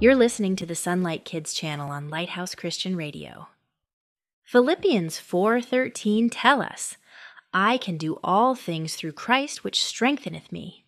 You're listening to the Sunlight Kids channel on Lighthouse Christian Radio. Philippians 4:13 tell us, I can do all things through Christ which strengtheneth me.